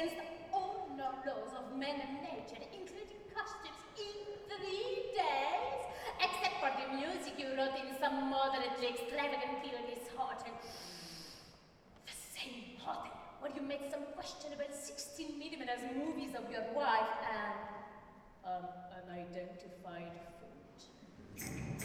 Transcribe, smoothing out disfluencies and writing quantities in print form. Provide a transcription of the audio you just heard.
against all laws of man and nature, including costumes in 3 days, except for the music you wrote in some moderately extravagant period is hot and the same hotel where you made some questionable 16mm movies of your wife and unidentified food.